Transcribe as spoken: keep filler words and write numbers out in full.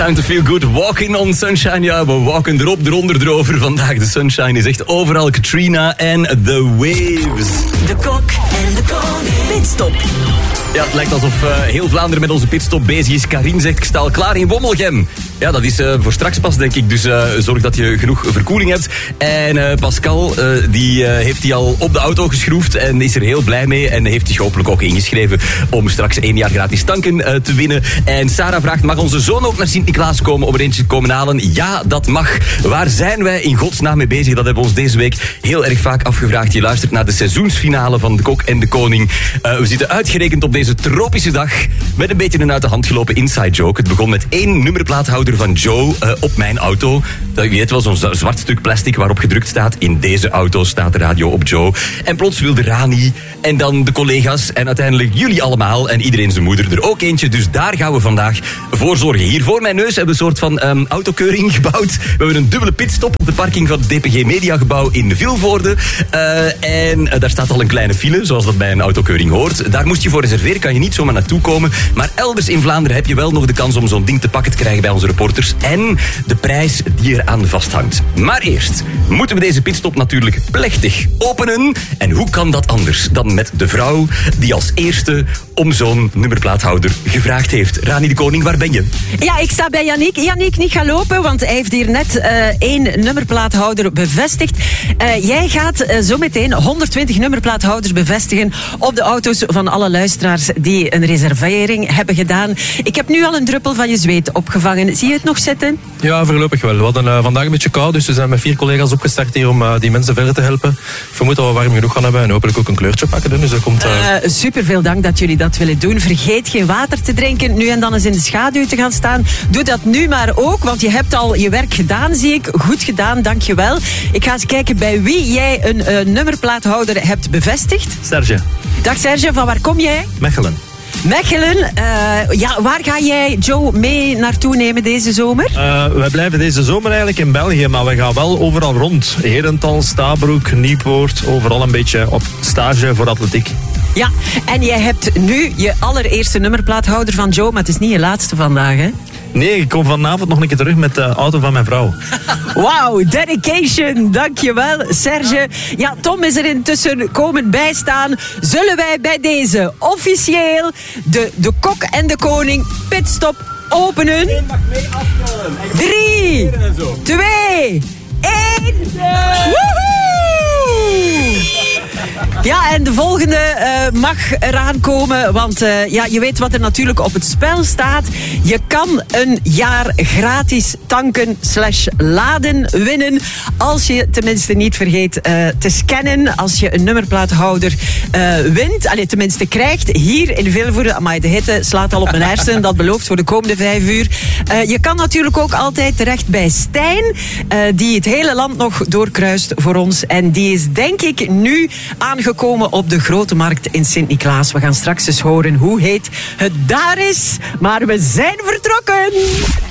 Time to feel good. Walking on sunshine. Ja, we walken erop, eronder, erover. Vandaag de sunshine is echt overal. Katrina en The Waves. De Kok en de Koning. Pitstop. Ja, het lijkt alsof uh, heel Vlaanderen met onze pitstop bezig is. Karin zegt, ik sta al klaar in Wommelgem. Ja, dat is uh, voor straks pas, denk ik. Dus uh, zorg dat je genoeg verkoeling hebt. En uh, Pascal, uh, die uh, heeft die al op de auto geschroefd en is er heel blij mee. En heeft zich hopelijk ook ingeschreven om straks één jaar gratis tanken uh, te winnen. En Sarah vraagt, mag onze zoon ook naar Sint-Niklaas komen om er eentje te komen halen? Ja, dat mag. Waar zijn wij in godsnaam mee bezig? Dat hebben we ons deze week heel erg vaak afgevraagd. Je luistert naar de seizoensfinale van De Kok en de Koning. Uh, we zitten uitgerekend op deze tropische dag met een beetje een uit de hand gelopen inside joke. Het begon met één nummerplaathouder van Joe uh, op mijn auto. Dat, je weet wel, zo'n zwart stuk plastic waarop gedrukt staat, in deze auto staat de radio op Joe. En plots wilde Rani en dan de collega's en uiteindelijk jullie allemaal en iedereen zijn moeder er ook eentje. Dus daar gaan we vandaag voor zorgen. Hier voor mijn neus hebben we een soort van um, autokeuring gebouwd. We hebben een dubbele pitstop op de parking van het D P G Mediagebouw in Vilvoorde. Uh, en uh, daar staat al een kleine file, zoals dat bij een autokeuring hoort. Daar moest je voor reserveren, kan je niet zomaar naartoe komen. Maar elders in Vlaanderen heb je wel nog de kans om zo'n ding te pakken te krijgen bij onze reporters. En de prijs die eraan vasthangt. Maar eerst moeten we deze pitstop natuurlijk plechtig openen. En hoe kan dat anders dan met de vrouw die als eerste om zo'n nummerplaathouder gevraagd heeft. Rani de Koning, waar ben je? Ja, ik sta bij Yannick. Yannick, niet gaan lopen, want hij heeft hier net uh, één nummerplaathouder bevestigd. Uh, jij gaat uh, zo meteen honderdtwintig nummerplaathouders bevestigen op de auto's van alle luisteraars die een reservering hebben gedaan. Ik heb nu al een druppel van je zweet opgevangen. Zie je het nog zitten? Ja, voorlopig wel. We hadden uh, vandaag een beetje koud, dus we zijn met vier collega's opgestart hier om uh, die mensen verder te helpen. Ik vermoed dat we warm genoeg gaan hebben en hopelijk ook een kleurtje pakken. Dus dat komt, uh... Uh, super veel dank dat jullie dat willen doen. Vergeet geen water te drinken, nu en dan eens in de schaduw te gaan staan. Doe dat nu maar ook, want je hebt al je werk gedaan, zie ik. Goed gedaan, dankjewel. Ik ga eens kijken bij wie jij een uh, nummerplaathouder hebt bevestigd. Serge. Dag Serge, van waar kom jij? Mechelen. Mechelen, uh, ja, waar ga jij Joe mee naartoe nemen deze zomer? Uh, wij blijven deze zomer eigenlijk in België, maar we gaan wel overal rond. Herentals, Stabroek, Nieuwpoort, overal een beetje op stage voor atletiek. Ja, en jij hebt nu je allereerste nummerplaathouder van Joe, maar het is niet je laatste vandaag, hè? Nee, ik kom vanavond nog een keer terug met de auto van mijn vrouw. Wauw, dedication, dankjewel Serge. Ja, Tom is er intussen komen bijstaan. Zullen wij bij deze officieel de, de Kok en de Koning pitstop openen? Drie, twee, één. Woehoe! Ja, en de volgende uh, mag eraan komen, want uh, ja, je weet wat er natuurlijk op het spel staat. Je kan een jaar gratis tanken slash laden winnen, als je tenminste niet vergeet uh, te scannen, als je een nummerplaathouder uh, wint, allee, tenminste krijgt, hier in Vilvoorde. Amai, de hitte slaat al op mijn hersenen, dat belooft voor de komende vijf uur. Uh, je kan natuurlijk ook altijd terecht bij Stijn, uh, die het hele land nog doorkruist voor ons, en die is denk ik nu aangekomen op de Grote Markt in Sint-Niklaas. We gaan straks eens horen hoe heet het daar is, maar we zijn vertrokken.